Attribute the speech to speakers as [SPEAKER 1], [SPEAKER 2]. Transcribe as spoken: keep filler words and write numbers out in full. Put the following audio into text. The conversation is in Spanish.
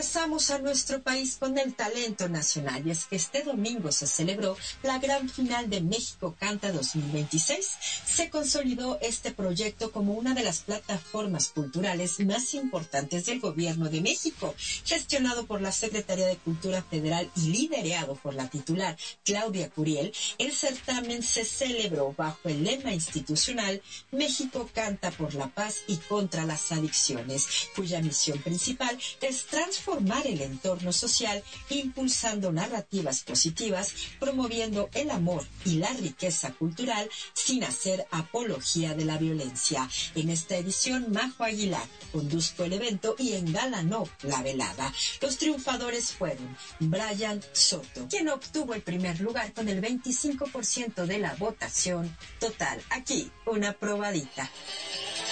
[SPEAKER 1] Pasamos a nuestro país con el talento nacional, y es que este domingo se celebró la gran final de México Canta dos mil veintiséis. Se consolidó este proyecto como una de las plataformas culturales más importantes del Gobierno de México, gestionado por la Secretaría de Cultura Federal y liderado por la titular Claudia Curiel. El certamen se celebró bajo el lema institucional México Canta por la Paz y contra las Adicciones, cuya misión principal es transformar Formar el entorno social, impulsando narrativas positivas, promoviendo el amor y la riqueza cultural sin hacer apología de la violencia. En esta edición, Majo Aguilar condujo el evento y engalanó la velada. Los triunfadores fueron Brian Soto, quien obtuvo el primer lugar con el veinticinco por ciento de la votación total. Aquí, una probadita.